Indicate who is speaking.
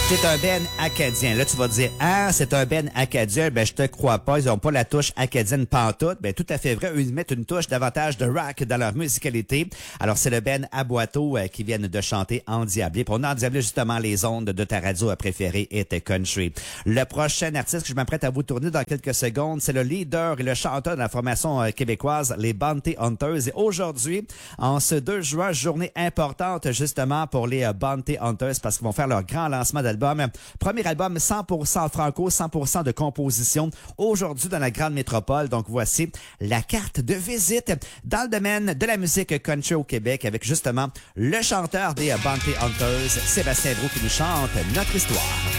Speaker 1: C'est un ben acadien. Là, tu vas te dire, ah, c'est un ben acadien. Ben, je te crois pas. Ils ont pas la touche acadienne pantoute. Ben, tout à fait vrai. Eux, ils mettent une touche davantage de rock dans leur musicalité. Alors, c'est le ben Aboiteau qui viennent de chanter Endiablé. Pour nous endiabler justement les ondes de ta radio préférée était country. Le prochain artiste que je m'apprête à vous tourner dans quelques secondes, c'est le leader et le chanteur de la formation québécoise, les Bounty Hunters. Et aujourd'hui, en ce 2 juin, journée importante justement pour les Bounty Hunters parce qu'ils vont faire leur grand lancement d'album. Premier album 100% franco, 100% de composition aujourd'hui dans la grande métropole. Donc voici la carte de visite dans le domaine de la musique country au Québec avec justement le chanteur des Bounty Hunters, Sébastien Brault, qui nous chante notre histoire.